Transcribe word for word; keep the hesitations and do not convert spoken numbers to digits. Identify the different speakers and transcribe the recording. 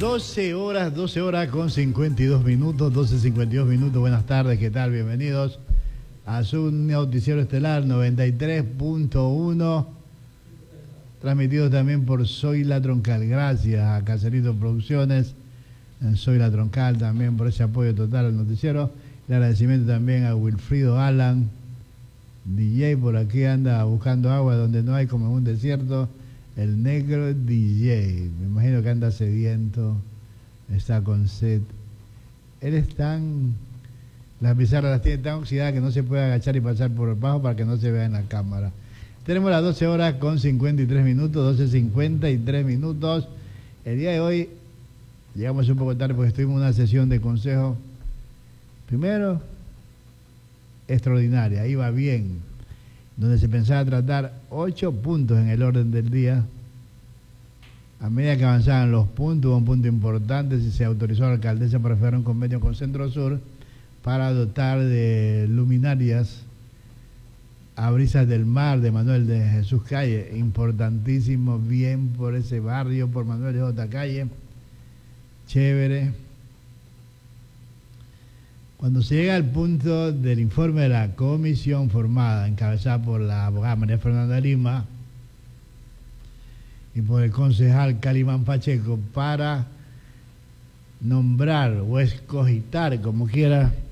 Speaker 1: doce horas, doce horas con cincuenta y dos minutos, doce cincuenta y dos minutos. Buenas tardes, ¿qué tal? Bienvenidos a su noticiero estelar noventa y tres punto uno, transmitido también por Soy la Troncal. Gracias a Caserito Producciones, en Soy la Troncal, también por ese apoyo total al noticiero. El agradecimiento también a Wilfrido Alan, D J, por aquí anda buscando agua donde no hay, como en un desierto. El negro D J, me imagino que anda sediento, está con sed. Él es tan... Las pizarras las tiene tan oxidadas que no se puede agachar y pasar por abajo para que no se vea en la cámara. Tenemos las doce horas con cincuenta y tres minutos, doce cincuenta y tres minutos. El día de hoy llegamos un poco tarde porque estuvimos en una sesión de consejo. Primero, extraordinaria, iba bien, donde se pensaba tratar ocho puntos en el orden del día. A medida que avanzaban los puntos, hubo un punto importante, si se autorizó a la alcaldesa para firmar un convenio con Centro Sur para dotar de luminarias a Brisas del Mar de Manuel de Jesús Calle. Importantísimo, bien por ese barrio, por Manuel de J. Calle. Chévere. Cuando se llega al punto del informe de la comisión formada, encabezada por la abogada María Fernanda Lima y por el concejal Calimán Pacheco, para nombrar o escogitar, como quiera,